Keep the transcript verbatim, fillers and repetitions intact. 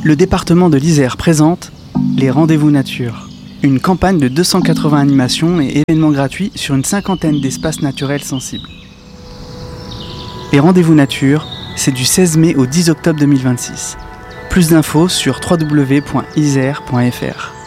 Le département de l'Isère présente les Rendez-vous Nature, une campagne de deux cent quatre-vingts animations et événements gratuits sur une cinquantaine d'espaces naturels sensibles. Les Rendez-vous Nature, c'est du seize mai au dix octobre deux mille vingt-six. Plus d'infos sur w w w point isère point f r.